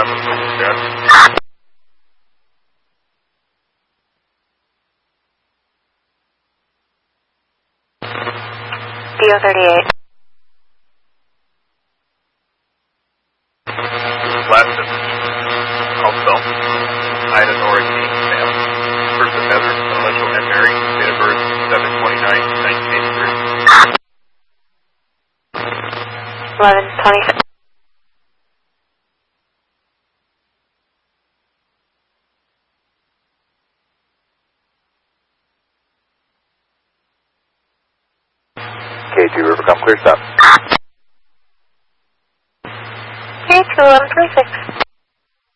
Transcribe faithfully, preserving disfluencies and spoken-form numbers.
D O thirty-eight. Last Caldwell, Ida Nora King, Sam. Person Heather, initial and Mary, date of birth seven twenty-nine nineteen eighty-three. eleven twenty-six. K two Rivercom, clear stop. K two eleven twenty-six.